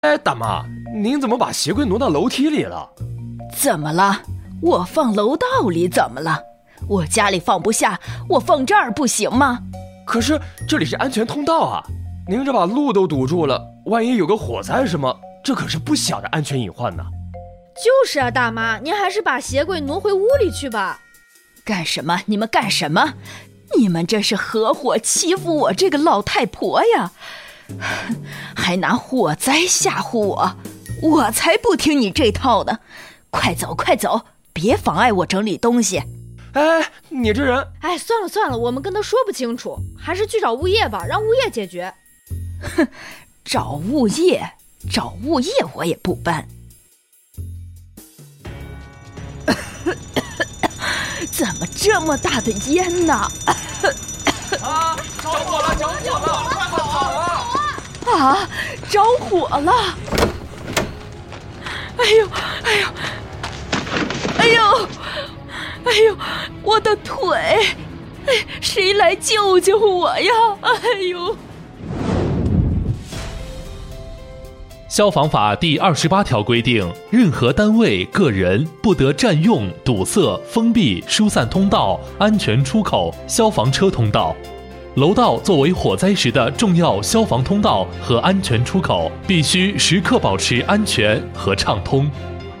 哎，大妈，您怎么把鞋柜挪到楼梯里了？ 怎么了？我放楼道里怎么了？我家里放不下，我放这儿不行吗？ 可是这里是安全通道啊，您这把路都堵住了，万一有个火灾什么，这可是不小的安全隐患呢。 就是啊，大妈，您还是把鞋柜挪回屋里去吧。 干什么？你们干什么？你们这是合伙欺负我这个老太婆呀！还拿火灾吓唬我，我才不听你这套呢！快走快走，别妨碍我整理东西。 哎，你这人…… 哎，算了算了，我们跟他说不清楚，还是去找物业吧，让物业解决。 哼，找物业我也不搬。怎么这么大的烟呢？ 啊！着火了！着火了！快跑啊！ 啊！着火了！哎呦！哎呦！哎呦！哎呦！我的腿！哎，谁来救救我呀！哎呦！ 消防法第28条规定，任何单位、个人不得占用、堵塞、封闭、疏散通道、安全出口、消防车通道。楼道作为火灾时的重要消防通道和安全出口，必须时刻保持安全和畅通。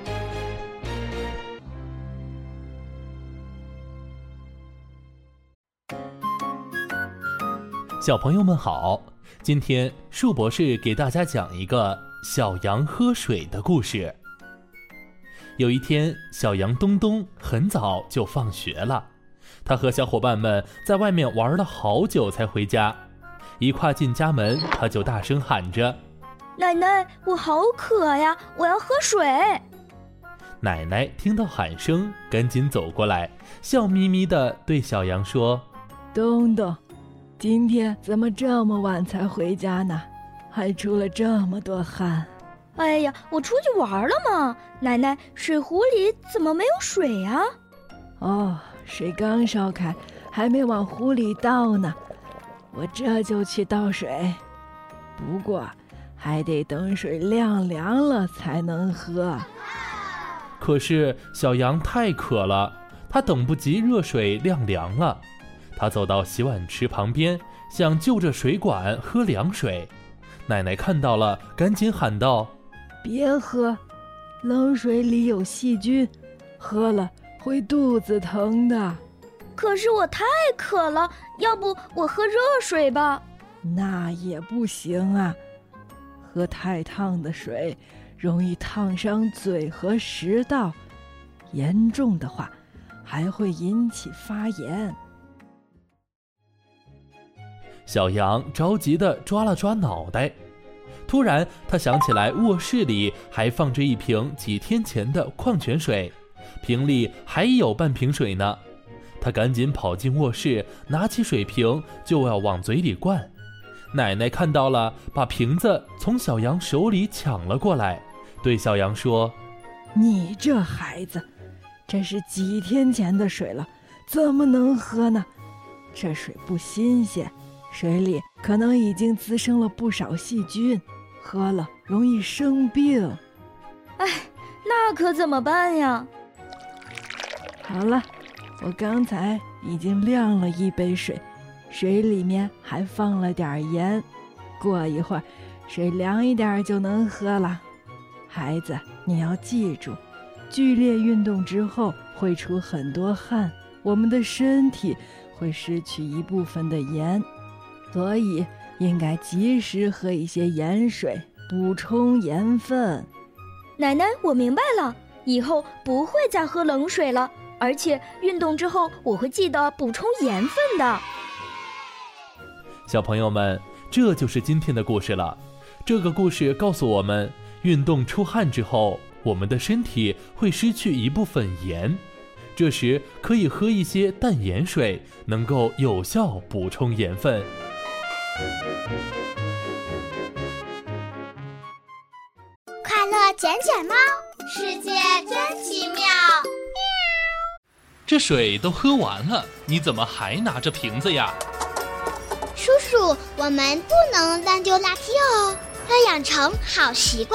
小朋友们好，今天树博士给大家讲一个小羊喝水的故事。有一天，小羊东东很早就放学了，他和小伙伴们在外面玩了好久才回家。一跨进家门，他就大声喊着： 奶奶，我好渴呀，我要喝水。 奶奶听到喊声，赶紧走过来，笑眯眯地对小羊说： 东东，今天怎么这么晚才回家呢？还出了这么多汗。 哎呀，我出去玩了嘛。奶奶，水壶里怎么没有水呀？ 哦，水刚烧开，还没往壶里倒呢。我这就去倒水，不过还得等水晾凉了才能喝。 可是小羊太渴了，它等不及热水晾凉了。他走到洗碗池旁边，想就着水管喝凉水。奶奶看到了，赶紧喊道： 别喝，冷水里有细菌，喝了会肚子疼的。 可是我太渴了，要不我喝热水吧？ 那也不行啊，喝太烫的水容易烫伤嘴和食道，严重的话还会引起发炎。 小羊着急地抓了抓脑袋，突然他想起来卧室里还放着一瓶几天前的矿泉水，瓶里还有半瓶水呢。他赶紧跑进卧室，拿起水瓶就要往嘴里灌。奶奶看到了，把瓶子从小羊手里抢了过来，对小羊说： 你这孩子，这是几天前的水了，怎么能喝呢？这水不新鲜，水里可能已经滋生了不少细菌，喝了容易生病。 哎，那可怎么办呀？ 好了，我刚才已经晾了一杯水，水里面还放了点盐，过一会儿水凉一点就能喝了。孩子，你要记住，剧烈运动之后会出很多汗，我们的身体会失去一部分的盐，所以应该及时喝一些盐水，补充盐分。 奶奶，我明白了，以后不会再喝冷水了，而且运动之后我会记得补充盐分的。 小朋友们，这就是今天的故事了。这个故事告诉我们，运动出汗之后，我们的身体会失去一部分盐，这时可以喝一些淡盐水，能够有效补充盐分。 快乐捡捡猫，世界真奇妙。 这水都喝完了，你怎么还拿着瓶子呀？ 叔叔，我们不能乱丢垃圾哦，要养成好习惯。